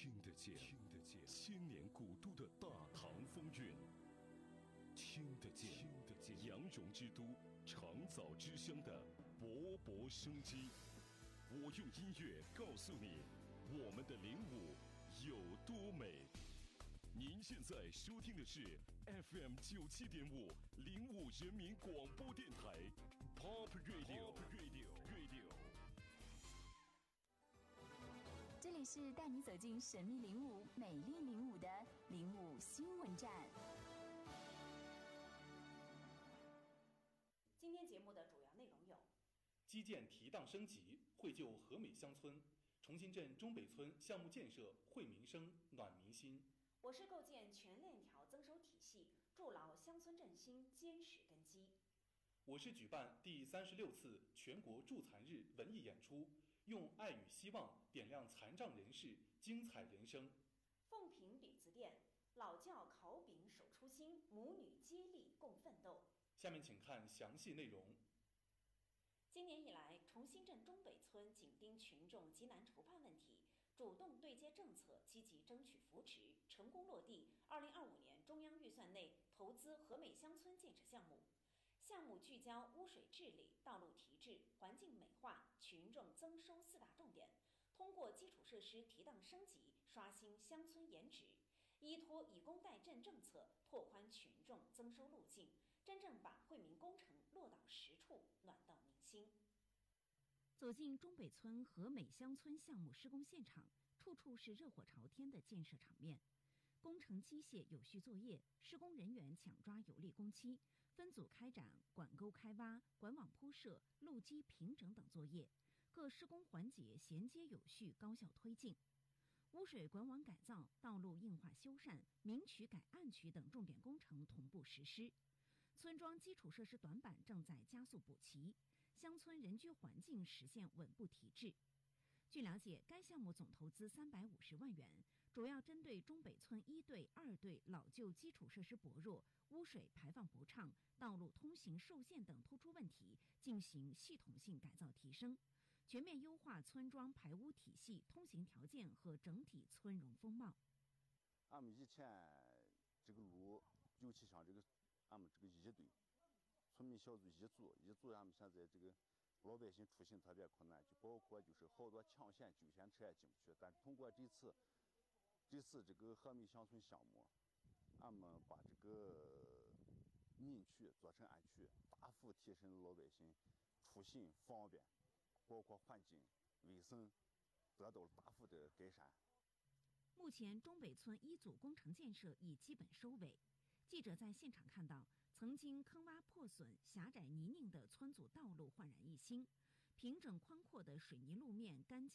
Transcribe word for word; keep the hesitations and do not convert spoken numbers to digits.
听得见，听得见千年古都的大唐风韵，听得见，听得见羊绒之都长枣之乡的勃勃生机。我用音乐告诉你，我们的灵武有多美。您现在收听的是 F M 九七点五灵武人民广播电台 Pop Radio Pop Radio Radio。 这里是带你走进神秘灵武、美丽灵武的灵武新闻站。 今天节目的主要内容有： 基建提档升级，惠救和美乡村；重新镇中北村项目建设惠民生、暖民心。 我市构建全链条增收体系，筑牢乡村振兴坚实根基。 我市举办第三十六次全国助残日文艺演出，用爱与希望点亮残障人士精彩人生。 凤平饼子店，老窖烤饼守初心，母女接力共奋斗。 下面请看详细内容。 今年以来，重新镇中北村紧盯群众急难愁盼问题，主动对接政策，积极争取扶持，成功落地二零二五年中央预算内投资和美乡村建设项目。项目聚焦污水治理、道路提质、环境美化、群众增收四大重点，通过基础设施提档升级，刷新乡村颜值，依托以工代赈政策，拓宽群众增收路径，真正把惠民工程落到实处，暖到民心。 走进中北村和美乡村项目施工现场，处处是热火朝天的建设场面。工程机械有序作业，施工人员抢抓有利工期，分组开展管沟开挖、管网铺设、路基平整等作业，各施工环节衔接有序，高效推进。污水管网改造、道路硬化修缮、明渠改暗渠等重点工程同步实施。村庄基础设施短板正在加速补齐，乡村人居环境实现稳步提质。据了解，该项目总投资三百五十万元，主要针对中北村一队、二队老旧基础设施薄弱、污水排放不畅、道路通行受限等突出问题进行系统性改造提升，全面优化村庄排污体系、通行条件和整体村容风貌。 俺们以前这个路，尤其像这个俺们这个一队，村民小组一组一组，俺们现在这个老百姓出行特别困难，就包括就是好多抢险救险车也进不去。但是通过这次这次这个和美乡村项目，俺们把这个民区做成暗区，大幅提升老百姓出行方便，包括环境卫生得到了大幅的改善。 目前中北村一组工程建设已基本收尾。记者在现场看到，曾经坑洼破损、狭窄泥泞的村组道路焕然一新，平整宽阔的水泥路面干净。